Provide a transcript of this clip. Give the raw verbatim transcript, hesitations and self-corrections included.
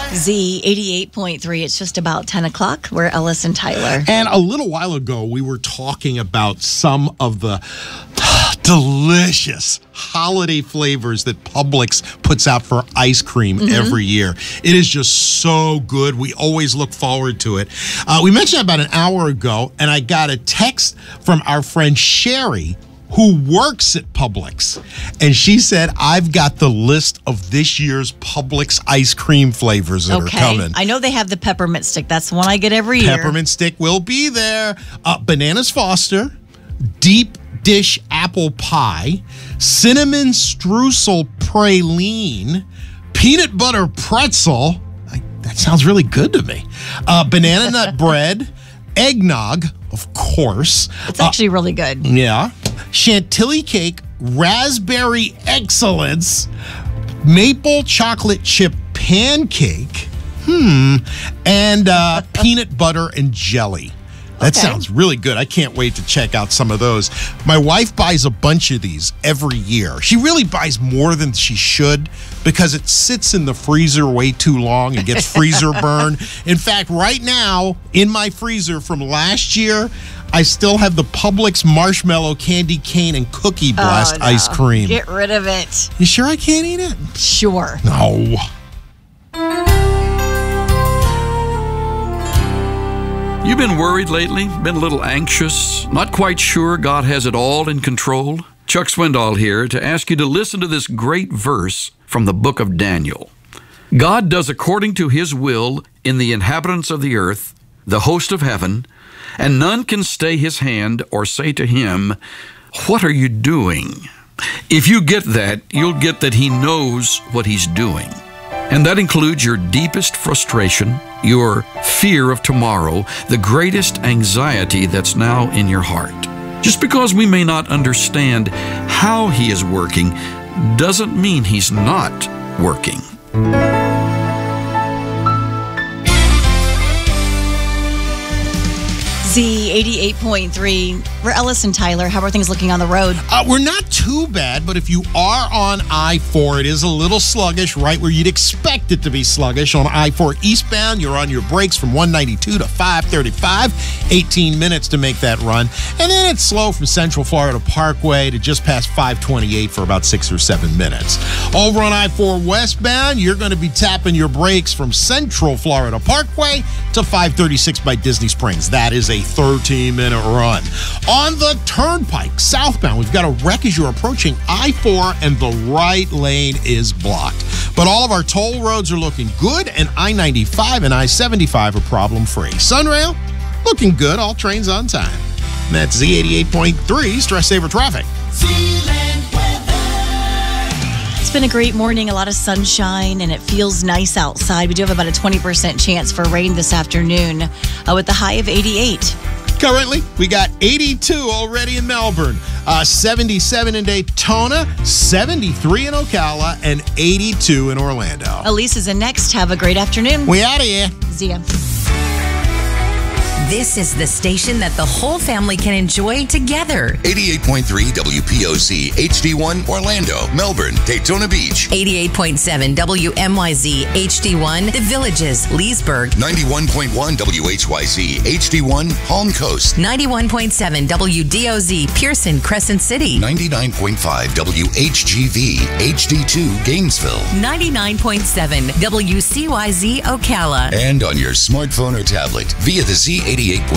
Z eighty-eight point three. It's just about ten o'clock. We're Ellis and Tyler. And a little while ago, we were talking about some of the delicious holiday flavors that Publix puts out for ice cream mm-hmm. every year. It is just so good. We always look forward to it. Uh, we mentioned about an hour ago, and I got a text from our friend Sherry, who works at Publix. And she said, I've got the list of this year's Publix ice cream flavors that okay. are coming. I know they have the peppermint stick. That's the one I get every year. Peppermint stick will be there. Uh, Bananas Foster, deep dish apple pie, cinnamon streusel praline, peanut butter pretzel. I, that sounds really good to me. Uh, banana nut bread, eggnog, of course. It's actually uh, really good. Yeah. Chantilly cake, raspberry excellence, maple chocolate chip pancake, hmm, and uh, peanut butter and jelly. That okay. sounds really good. I can't wait to check out some of those. My wife buys a bunch of these every year. She really buys more than she should because it sits in the freezer way too long and gets freezer burn. In fact, right now in my freezer from last year, I still have the Publix marshmallow candy cane and cookie blast oh, no. ice cream. Get rid of it. You sure I can't eat it? Sure. No. You've been worried lately, been a little anxious, not quite sure God has it all in control? Chuck Swindoll here to ask you to listen to this great verse from the book of Daniel. God does according to his will in the inhabitants of the earth, the host of heaven, and none can stay his hand or say to him, what are you doing? If you get that, you'll get that he knows what he's doing. And that includes your deepest frustration, your fear of tomorrow, the greatest anxiety that's now in your heart. Just because we may not understand how he is working doesn't mean he's not working. Z eighty-eight point three. We're Ellis and Tyler. How are things looking on the road? Uh, we're not too bad, but if you are on I four, it is a little sluggish, right where you'd expect it to be sluggish. On I four eastbound, you're on your brakes from one ninety-two to five thirty-five, eighteen minutes to make that run. And then it's slow from Central Florida Parkway to just past five twenty-eight for about six or seven minutes. Over on I four westbound, you're going to be tapping your brakes from Central Florida Parkway to five thirty-six by Disney Springs. That is a thirteen minute run. On the Turnpike, southbound, we've got a wreck as you're approaching I four and the right lane is blocked. But all of our toll roads are looking good, and I ninety-five and I seventy-five are problem-free. Sunrail, looking good, all trains on time. And that's Z eighty-eight point three, Stress Saver Traffic. It's been a great morning, a lot of sunshine, and it feels nice outside. We do have about a twenty percent chance for rain this afternoon uh, with the high of eighty-eight. Currently, we got eighty-two already in Melbourne, uh, seventy-seven in Daytona, seventy-three in Ocala, and eighty-two in Orlando. Elise is in next. Have a great afternoon. We out of here. See ya. This is the station that the whole family can enjoy together. eighty-eight point three W P O Z, H D one, Orlando, Melbourne, Daytona Beach. eighty-eight point seven W M Y Z, H D one, The Villages, Leesburg. ninety-one point one W H Y Z, H D one, Palm Coast. ninety-one point seven W D O Z, Pearson, Crescent City. ninety-nine point five W H G V, H D two, Gainesville. ninety-nine point seven W C Y Z, Ocala. And on your smartphone or tablet via the Z eighty-eight point